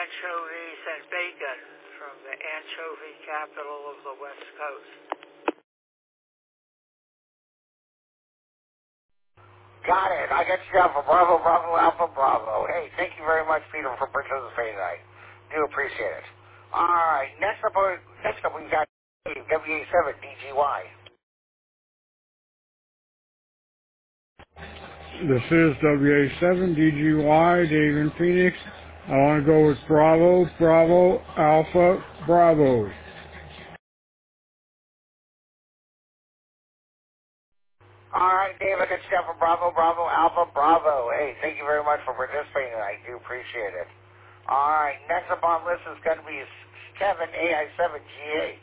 anchovies and bacon from the anchovy capital of the West Coast. Got it. I got you down for Bravo, Bravo, Alpha, Bravo. Hey, thank you very much, Peter, for participating tonight. Do appreciate it. All right. Next up, we've got WA7DGY. This is WA7DGY, Dave in Phoenix. I want to go with Bravo, Bravo, Alpha, Bravo. All right, Dave, I got you down for Bravo, Bravo, Alpha, Bravo. Hey, thank you very much for participating tonight. Do appreciate it. All right. Next up on the list is going to be Kevin, AI7GA.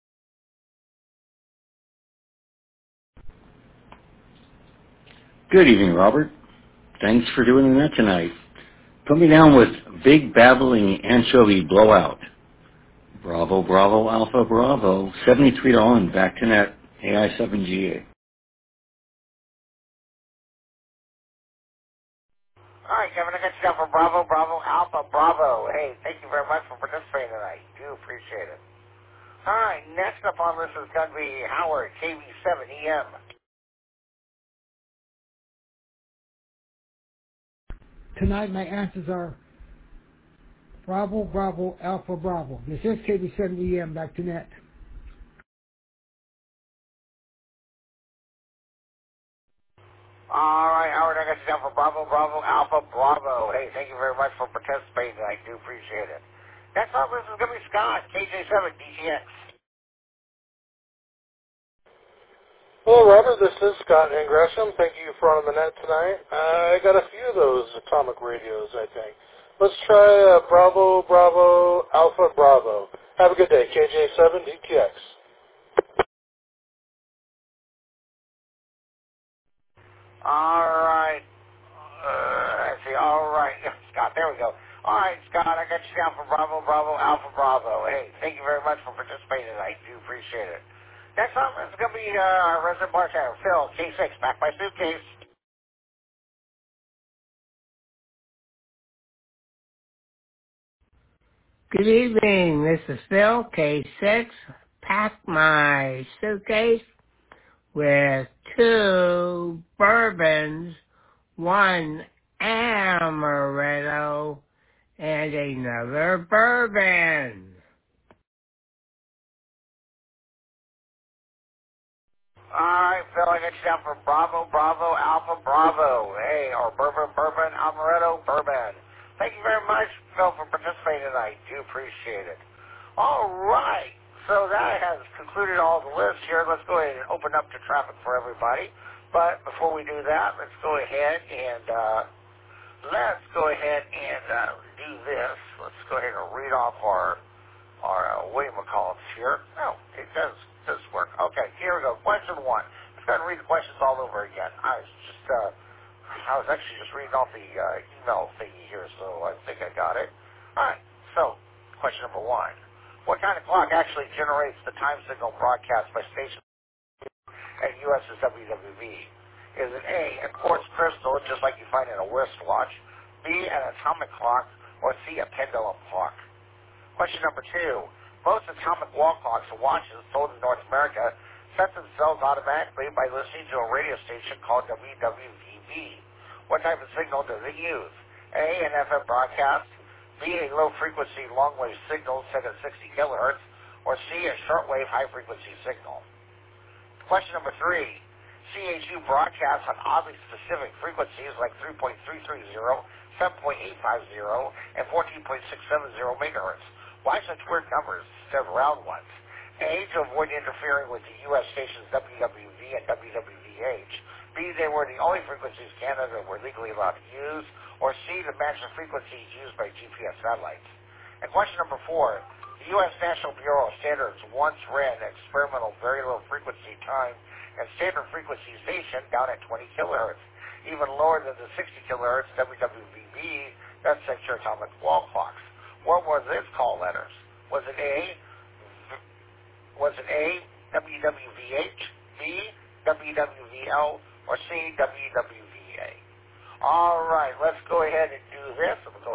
Good evening, Robert. Thanks for doing that tonight. Put me down with Big Babbling Anchovy Blowout. Bravo, Bravo, Alpha, Bravo. 73 on, back to net, AI7GA. All right, Kevin, I got you down for Bravo, Bravo, Alpha, Bravo. Hey, thank you very much for participating tonight. Do appreciate it. All right, next up on this is going to be Howard, KB7EM. Tonight my answers are Bravo, Bravo, Alpha, Bravo. This is KB7EM, back to net. All right, Howard, I got you down for Bravo, Bravo, Alpha, Bravo. Hey, thank you very much for participating tonight. Do appreciate it. Next up, this is going to be Scott, KJ7DTX. Hello, Robert. This is Scott Ingresham. Thank you for on the net tonight. I got a few of those atomic radios, I think. Let's try Bravo, Bravo, Alpha, Bravo. Have a good day. KJ7DTX. All right. Let's see. All right. Scott, there we go. All right, Scott, I got you down for Bravo, Bravo, Alpha, Bravo. Hey, thank you very much for participating tonight. Do appreciate it. Next up is going to be our resident bartender, Phil, K6, back by suitcase. Good evening. This is Phil, K6. Pack my suitcase with 2 bourbons, 1 amaretto, and another bourbon. All right, Phil, I got you down for Bravo, Bravo, Alpha, Bravo. Hey, or Bourbon, Bourbon, Amaretto, Bourbon. Thank you very much, Phil, for participating tonight. Do appreciate it. All right, so that has concluded all the lists here. Let's go ahead and open up to traffic for everybody. But before we do that, let's go ahead and do this. Let's go ahead and read off our whatchamacallits here. No, it does work. Okay, here we go. Question 1. Let's go ahead and read the questions all over again. I was actually just reading off the email thingy here, so I think I got it. All right, so question number 1. What kind of clock actually generates the time signal broadcast by station at US's WWV? Is it A, a quartz crystal, just like you find in a wristwatch, B, an atomic clock, or C, a pendulum clock? Question number 2. Most atomic wall clocks and watches sold in North America set themselves automatically by listening to a radio station called WWVB. What type of signal does it use? A, an FM broadcast, B, a low-frequency long-wave signal set at 60 kilohertz, or C, a shortwave high-frequency signal. Question number 3. CHU broadcasts on oddly specific frequencies like 3.330, 7.850, and 14.670 megahertz. Why such weird numbers instead of round ones? A, to avoid interfering with the U.S. stations WWV and WWVH. B, they were the only frequencies Canada were legally allowed to use. Or C, to match the frequencies used by GPS satellites. And question number 4. The U.S. National Bureau of Standards once ran an experimental very low frequency time and standard frequency station down at 20 kilohertz, even lower than the 60 kilohertz WWVB that sets your atomic wall clocks. What was its call letters? Was it A, WWVH, B, WWVL, or C, WWVA? All right, let's go ahead and do this.